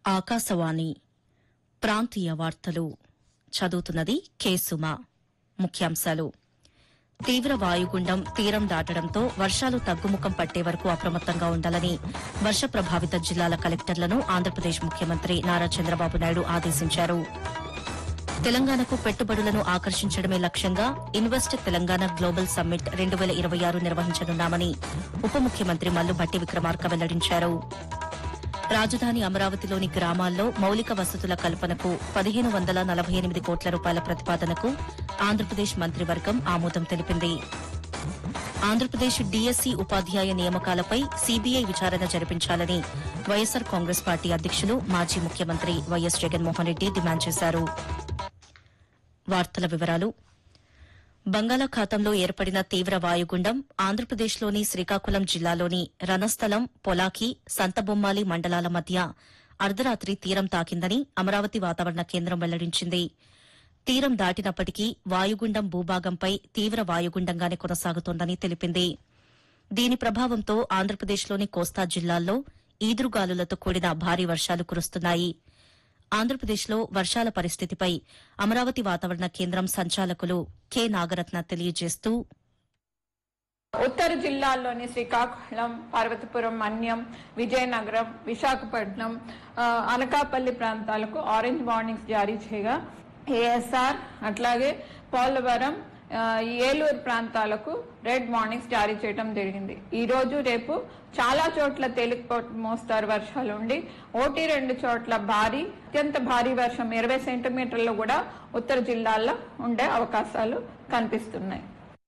ఆకాశవాణి ప్రాంతీయ వార్తలు చదువుతున్నది కె సుమ. ముఖ్యాంశాలు: తీవ్ర వాయుగుండం తీరం దాటడంతో వర్షాలు తగ్గుముఖం పట్టే వరకు అప్రమత్తంగా ఉండాలని వర్ష ప్రభావిత జిల్లాల కలెక్టర్లను ఆంధ్రప్రదేశ్ ముఖ్యమంత్రి నారా చంద్రబాబు నాయుడు ఆదేశించారు. తెలంగాణకు పెట్టుబడులను ఆకర్షించడమే లక్ష్యంగా ఇన్వెస్ట్ తెలంగాణ గ్లోబల్ సమ్మిట్ 2026 నిర్వహించనున్నామని ఉప ముఖ్యమంత్రి మల్లుభట్టి విక్రమార్క వెల్లడించారు. రాజధాని అమరావతిలోని గ్రామాల్లో మౌలిక వసతుల కల్పనకు 1,548 కోట్ల రూపాయల ప్రతిపాదనకు ఆంధ్రప్రదేశ్ మంత్రివర్గం ఆమోదం తెలిపింది. ఆంధ్రప్రదేశ్ డీఎస్సీ ఉపాధ్యాయ నియామకాలపై సీబీఐ విచారణ జరిపించాలని వైఎస్సార్ కాంగ్రెస్ పార్టీ అధ్యకులు మాజీ ముఖ్యమంత్రి వైఎస్ జగన్మోహన్ రెడ్డి డిమాండ్ చేశారు. వార్తల వివరాలు: బంగాళాఖాతంలో ఏర్పడిన తీవ్ర వాయుగుండం ఆంధ్రప్రదేశ్లోని శ్రీకాకుళం జిల్లాలోని రణస్థలం, పొలాకి, సంతబొమ్మాలి మండలాల మధ్య అర్ధరాత్రి తీరం తాకిందని అమరావతి వాతావరణ కేంద్రం వెల్లడించింది. తీరం దాటినప్పటికీ వాయుగుండం భూభాగంపై తీవ్ర వాయుగుండంగానే కొనసాగుతోందని తెలిపింది. దీని ప్రభావంతో ఆంధ్రప్రదేశ్లోని కోస్తా జిల్లాల్లో ఈదురుగాలులతో కూడిన భారీ వర్షాలు కురుస్తున్నాయి. ఆంధ్రప్రదేశ్లో వర్షాల పరిస్థితిపై అమరావతి వాతావరణ కేంద్రం సంచాలకులు కె నాగరత్న తెలియజేస్తూ, ఉత్తర జిల్లాల్లోని శ్రీకాకుళం, పార్వతీపురం, మన్యం, విజయనగరం, విశాఖపట్నం, అనకాపల్లి ప్రాంతాలకు ఆరెంజ్ వార్నింగ్స్ జారీ చేయగా ఏఎస్ఆర్ అట్లాగే పోలవరం, ఏలూరు ప్రాంతాలకు రెడ్ వార్నింగ్స్ జారీ చేయడం జరిగింది. ఈ రోజు రేపు చాలా చోట్ల తేలికపాటి మోస్తారు వర్షాలు ఉండి 1-2 చోట్ల భారీ, అత్యంత భారీ వర్షం 20 సెంటీమీటర్లు కూడా ఉత్తర జిల్లాల్లో ఉండే అవకాశాలు కనిపిస్తున్నాయి.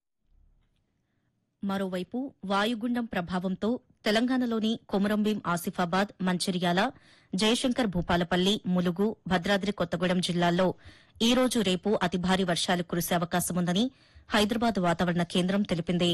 మరోవైపు వాయుగుండం ప్రభావంతో తెలంగాణలోని కొమురంభీం, ఆసిఫాబాద్, మంచిర్యాల, జయశంకర్ భూపాలపల్లి, ములుగు, భద్రాద్రి కొత్తగూడెం జిల్లాల్లో ఈ రోజు రేపు అతి భారీ వర్షాలు కురిసే అవకాశముందని హైదరాబాద్ వాతావరణ కేంద్రం తెలిపింది.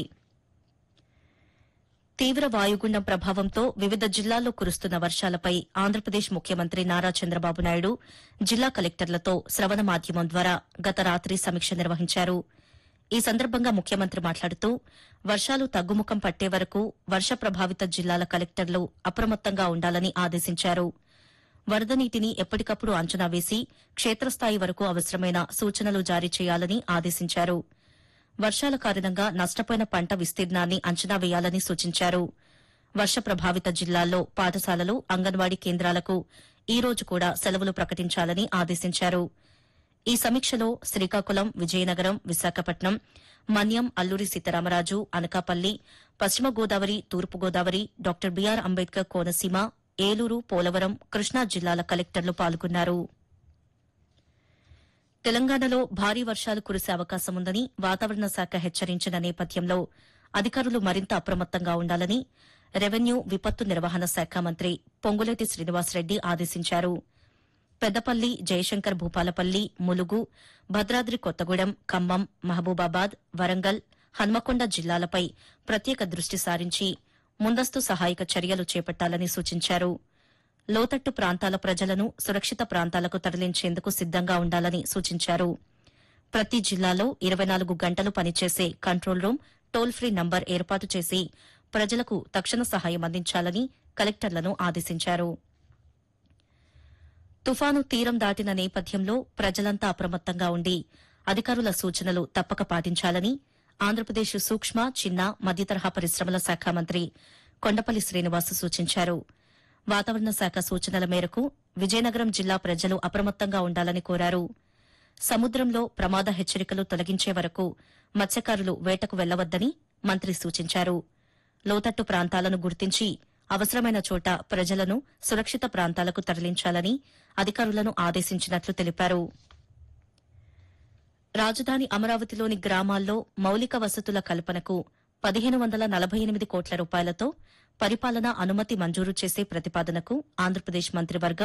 తీవ్ర వాయుగుండం ప్రభావంతో వివిధ జిల్లాల్లో కురుస్తున్న వర్షాలపై ఆంధ్రప్రదేశ్ ముఖ్యమంత్రి నారా చంద్రబాబు నాయుడు జిల్లా కలెక్టర్లతో శ్రవణ మాధ్యమం ద్వారా గత రాత్రి సమీక్ష నిర్వహించారు. ఈ సందర్భంగా ముఖ్యమంత్రి మాట్లాడుతూ, వర్షాలు తగ్గుముఖం పట్టే వరకు వర్ష ప్రభావిత జిల్లాల కలెక్టర్లు అప్రమత్తంగా ఉండాలని ఆదేశించారు. వరద నీటిని ఎప్పటికప్పుడు అంచనా వేసి క్షేత్రస్థాయి వరకు అవసరమైన సూచనలు జారీ చేయాలని ఆదేశించారు. వర్షాల కారణంగా నష్టపోయిన పంట విస్తీర్ణాన్ని అంచనా వేయాలని సూచించారు. వర్ష ప్రభావిత జిల్లాల్లో పాఠశాలలు, అంగన్వాడీ కేంద్రాలకు ఈ రోజు కూడా సెలవులు ప్రకటించాలని ఆదేశించారు. ఈ సమీక్షలో శ్రీకాకుళం, విజయనగరం, విశాఖపట్నం, మన్యం, అల్లూరి సీతారామరాజు, అనకాపల్లి, పశ్చిమ గోదావరి, తూర్పు గోదావరి, డాక్టర్ బీఆర్ అంబేద్కర్ కోనసీమ, ఏలూరు, పోలవరం, కృష్ణా జిల్లాల కలెక్టర్లు పాల్గొన్నారు. తెలంగాణలో భారీ వర్షాలు కురిసే అవకాశముందని వాతావరణ శాఖ హెచ్చరించిన నేపథ్యంలో అధికారులు మరింత అప్రమత్తంగా ఉండాలని రెవెన్యూ, విపత్తు నిర్వహణ శాఖ మంత్రి పొంగులేటి శ్రీనివాసరెడ్డి ఆదేశించారు. పెద్దపల్లి, జయశంకర్ భూపాలపల్లి, ములుగు, భద్రాద్రి కొత్తగూడెం, ఖమ్మం, మహబూబాబాద్, వరంగల్, హన్మకొండ జిల్లాలపై ప్రత్యేక దృష్టి సారించి ముందస్తు సహాయక చర్యలు చేపట్టాలని సూచించారు. లోతట్టు ప్రాంతాల ప్రజలను సురక్షిత ప్రాంతాలకు తరలించేందుకు సిద్దంగా ఉండాలని సూచించారు. ప్రతి జిల్లాలో 24 గంటలు పనిచేసే control room, toll free number ఏర్పాటు చేసి ప్రజలకు తక్షణ సహాయం అందించాలని కలెక్టర్లను ఆదేశించారు. తుఫాను తీరం దాటిన నేపథ్యంలో ప్రజలంతా అప్రమత్తంగా ఉండి అధికారుల సూచనలు తప్పక పాటించాలని ఆంధ్రప్రదేశ్ సూక్ష్మ, చిన్న, మధ్యతరహా పరిశ్రమల శాఖ మంత్రి కొండపల్లి శ్రీనివాస్ సూచించారు. వాతావరణ శాఖ సూచనల మేరకు విజయనగరం జిల్లా ప్రజలు అప్రమత్తంగా ఉండాలని కోరారు. సముద్రంలో ప్రమాద హెచ్చరికలు తొలగించే వరకు మత్స్యకారులు వేటకు వెళ్లవద్దని మంత్రి సూచించారు. లోతట్టు ప్రాంతాలను గుర్తించి అవసరమైన చోట ప్రజలను సురక్షిత ప్రాంతాలకు తరలించాలని అధికారులను ఆదేశించినట్లు తెలిపారు. రాజధాని అమరావతిలోని గ్రామాల్లో మౌలిక వసతుల కల్పనకు 1,548 కోట్ల రూపాయలతో పరిపాలనా అనుమతి మంజూరు చేసే ప్రతిపాదనకు ఆంధ్రప్రదేశ్ మంత్రివర్గం